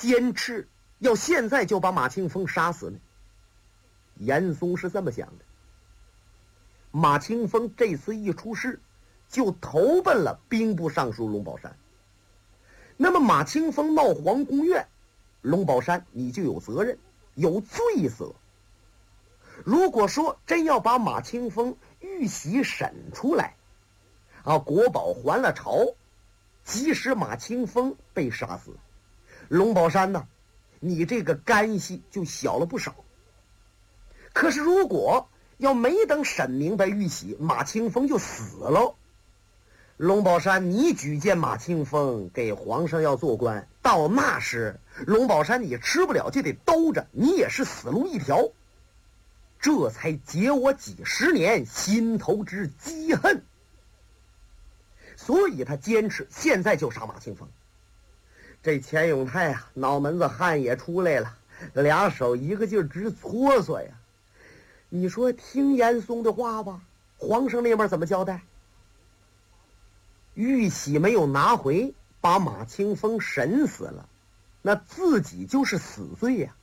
坚持要现在就把马清风杀死呢？严嵩是这么想的。马清风这次一出事，就投奔了兵部尚书龙宝山。那么马清风闹皇宫院，龙宝山你就有责任，有罪责。如果说真要把马清风玉玺审出来，国宝还了朝，即使马清风被杀死，龙宝山呢，你这个干系就小了不少。可是如果要没等审明白玉玺，马清风就死了，龙宝山你举荐马清风给皇上要做官，到那时龙宝山你吃不了就得兜着，你也是死路一条。这才解我几十年心头之积恨。所以他坚持现在就杀马清风。这钱永泰脑门子汗也出来了，俩手一个劲儿直搓搓呀。你说听严嵩的话吧，皇上那边怎么交代？玉玺没有拿回，把马清风审死了，那自己就是死罪呀。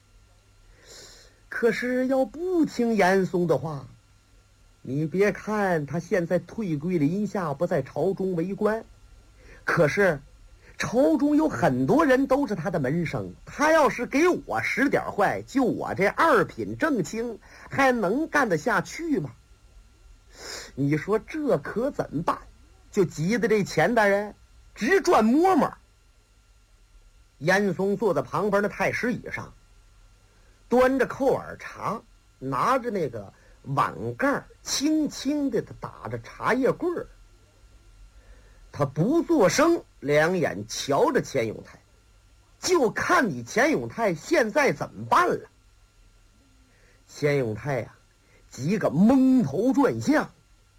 可是要不听严嵩的话，你别看他现在退归临下，不在朝中为官，可是朝中有很多人都是他的门生，他要是给我使点坏，就我这二品正卿还能干得下去吗？你说这可怎么办？就急得这钱大人直转摸摸。严嵩坐在旁边的太师椅上，端着扣耳茶，拿着那个碗盖，轻轻的打着茶叶棍儿。他不作声，两眼瞧着钱永泰，就看你钱永泰现在怎么办了。钱永泰呀，急个蒙头转向。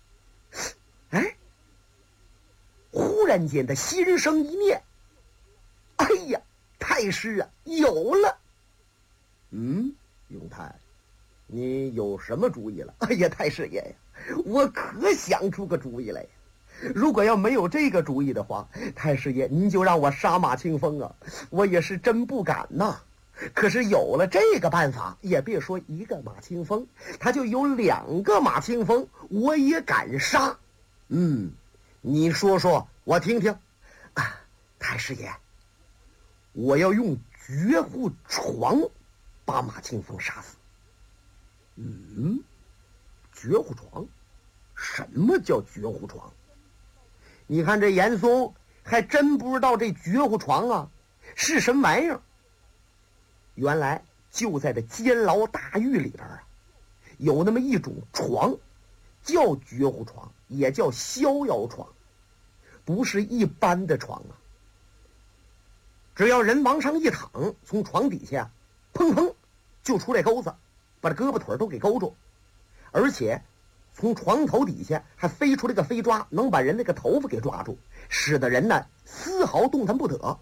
忽然间他心生一念，哎呀，太师啊，有了。永泰，你有什么主意了？哎呀，太师爷呀，我可想出个主意来呀。如果要没有这个主意的话，太师爷您就让我杀马清风啊，我也是真不敢呐。可是有了这个办法，也别说一个马清风，他就有两个马清风，我也敢杀。你说说我听听。太师爷，我要用绝户床把马清风杀死。绝户床？什么叫绝户床？你看这严嵩还真不知道这绝户床是什么玩意儿。原来就在这监牢大狱里边有那么一种床，叫绝户床，也叫逍遥床，不是一般的床只要人往上一躺，从床底下砰砰就出来钩子，把这胳膊腿都给勾住，而且从床头底下还飞出来个飞抓，能把人那个头发给抓住，使得人呢丝毫动弹不得。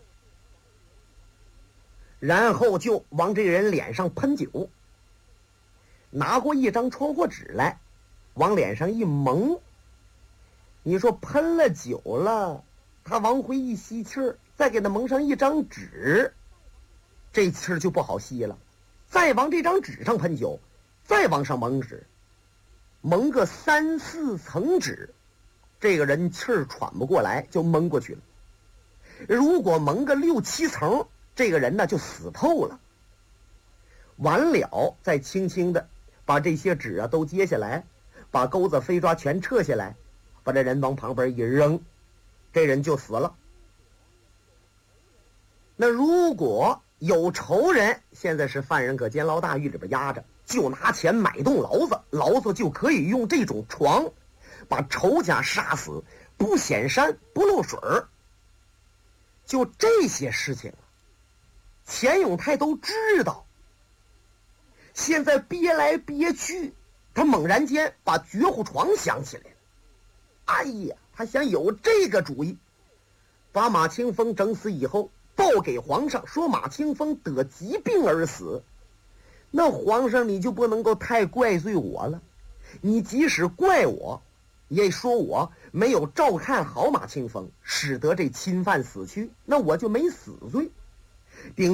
然后就往这个人脸上喷酒，拿过一张窗户纸来，往脸上一蒙。你说喷了酒了，他往回一吸气儿，再给他蒙上一张纸，这气儿就不好吸了。再往这张纸上喷酒，再往上蒙纸，蒙个3、4层纸，这个人气儿喘不过来，就蒙过去了。如果蒙个6、7层，这个人呢就死透了。完了，再轻轻的把这些纸都揭下来，把钩子飞抓全撤下来，把这人往旁边一扔，这人就死了。那如果有仇人，现在是犯人，搁监牢大狱里边压着，就拿钱买栋牢子，牢子就可以用这种床把仇家杀死，不显山不漏水儿。就这些事情钱永泰都知道。现在憋来憋去，他猛然间把绝户床想起来了。哎呀，他想有这个主意，把马清风整死以后报给皇上，说马清风得疾病而死。那皇上你就不能够太怪罪我了，你即使怪我，也说我没有照看好马清风，使得这侵犯死去，那我就没死罪。